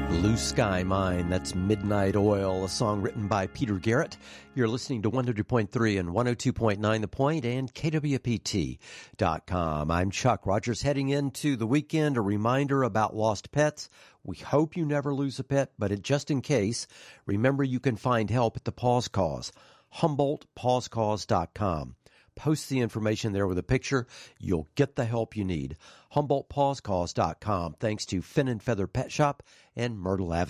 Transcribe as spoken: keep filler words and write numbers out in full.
Blue Sky Mine, that's Midnight Oil, a song written by Peter Garrett. You're listening to one hundred point three and one oh two point nine The Point and K W P T dot com. I'm Chuck Rogers, heading into the weekend. A reminder about lost pets. We hope you never lose a pet, but it, just in case, remember you can find help at the Paws Cause, Humboldt Paws Cause dot com. Post the information there with a picture. You'll get the help you need. Humboldt Paws Cause dot com. Thanks to Fin and Feather Pet Shop and Myrtle Avenue.